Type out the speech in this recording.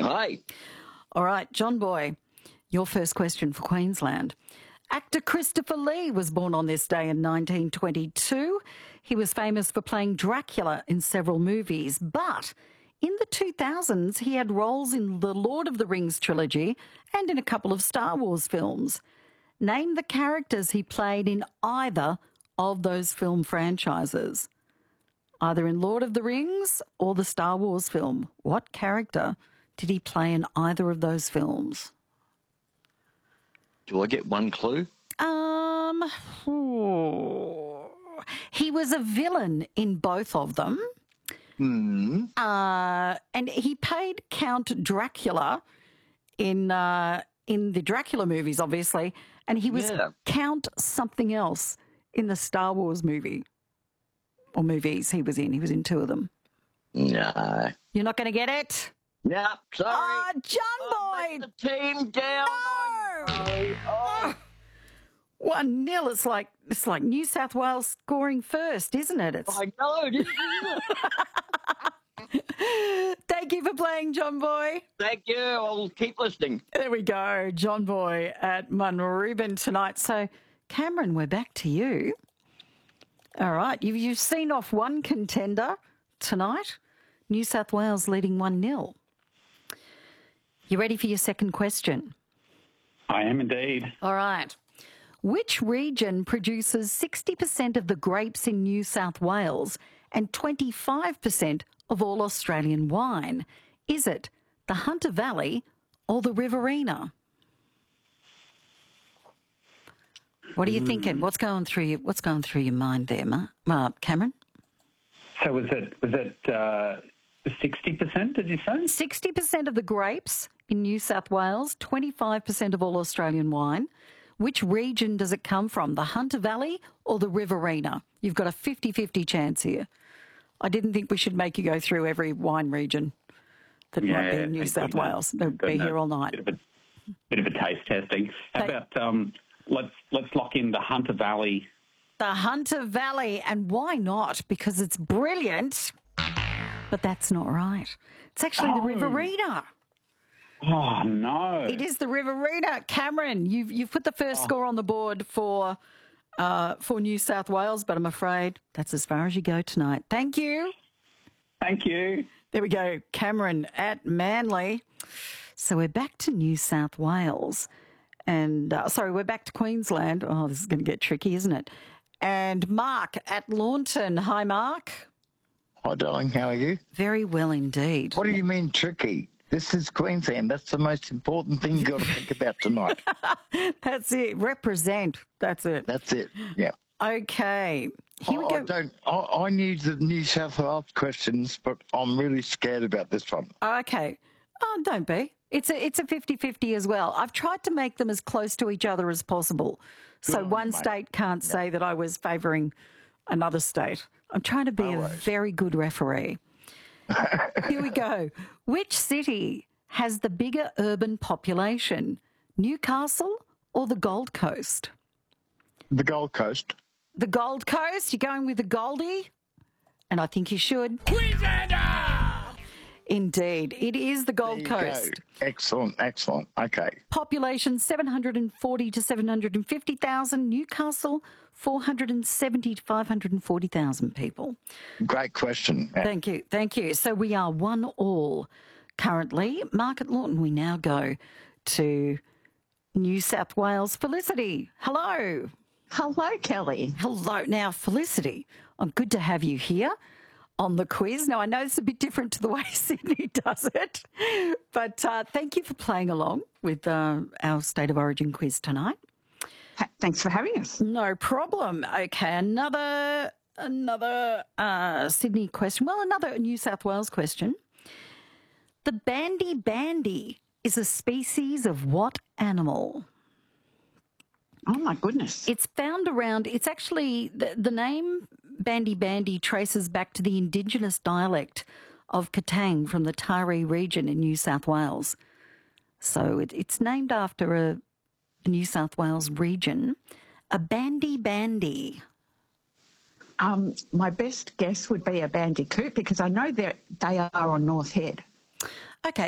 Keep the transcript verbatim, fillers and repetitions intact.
Hi. All right, John Boy, your first question for Queensland. Actor Christopher Lee was born on this day in nineteen twenty-two. He was famous for playing Dracula in several movies, but in the two thousands he had roles in the Lord of the Rings trilogy and in a couple of Star Wars films. Name the characters he played in either of those film franchises. Either in Lord of the Rings or the Star Wars film. What character did he play in either of those films? Do I get one clue? Um, oh, he was a villain in both of them. Hmm. Uh, and he played Count Dracula in uh, in the Dracula movies, obviously, and he was Yeah. Count something else in the Star Wars movie or movies he was in. He was in two of them. No. You're not going to get it? Yeah, sorry. Oh, John I Boy! let the team down. No! Oh. One nil. It's like it's like New South Wales scoring first, isn't it? It's... I know, isn't it? Thank you for playing, John Boy. Thank you. I'll keep listening. There we go, John Boy at Munrooban tonight. So, Cameron, we're back to you. All right, you've, you've seen off one contender tonight. New South Wales leading one nil. You ready for your second question? I am indeed. All right. Which region produces sixty percent of the grapes in New South Wales and twenty-five percent of all Australian wine? Is it the Hunter Valley or the Riverina? What are you thinking? What's going through you? What's going through your mind there, Ma? Uh, Cameron? So was it was it uh, sixty percent, did you say? sixty percent of the grapes in New South Wales, twenty-five percent of all Australian wine. Which region does it come from, the Hunter Valley or the Riverina? You've got a fifty-fifty chance here. I didn't think we should make you go through every wine region that Yeah, might be in New thank South goodness. Wales. They'll Thank be goodness. here all night. Bit of a, bit of a taste testing. How Hey. about um, let's let's lock in the Hunter Valley. The Hunter Valley, and why not? Because it's brilliant, but that's not right. It's actually the Oh. Riverina. Oh no! It is the Riverina. Cameron, you've you've put the first score on the board for uh, for New South Wales, but I'm afraid that's as far as you go tonight. Thank you. Thank you. There we go. Cameron at Manly. So we're back to New South Wales. And, uh, sorry, we're back to Queensland. Oh, this is going to get tricky, isn't it? And Mark at Launton. Hi, Mark. Hi, darling. How are you? Very well indeed. What do you mean tricky? This is Queensland. That's the most important thing you've got to think about tonight. That's it. Represent. That's it. That's it. Yeah. Okay. Here we I, go. I don't. I, I knew the New South Wales questions, but I'm really scared about this one. Okay. Oh, don't be. It's a it's a fifty-fifty as well. I've tried to make them as close to each other as possible. So Good, one mate. state can't say that I was favouring another state. I'm trying to be No a worries. very good referee. Here we go. Which city has the bigger urban population? Newcastle or the Gold Coast? The Gold Coast. The Gold Coast? You're going with the Goldie? And I think you should. Indeed. It is the Gold There you Coast. go. Excellent. Excellent. Okay. Population seven hundred forty to seven hundred fifty thousand. Newcastle four hundred seventy to five hundred forty thousand people. Great question. Thank you. Thank you. So we are one all currently. Mark at Lawton, we now go to New South Wales. Felicity, hello. Hello, Kelly. Hello. Now, Felicity, I'm good to have you here on the quiz. Now, I know it's a bit different to the way Sydney does it, but uh, thank you for playing along with uh, our State of Origin quiz tonight. Ha- Thanks for having us. No problem. Okay, another another uh, Sydney question. Well, another New South Wales question. The bandy bandy is a species of what animal? Oh, my goodness. It's found around, it's actually, the, the name bandy bandy traces back to the indigenous dialect of Katang from the Taree region in New South Wales. So it, it's named after a, a New South Wales region. A bandy bandy. Um, my best guess would be a bandicoot because I know they're- they are on North Head. Okay,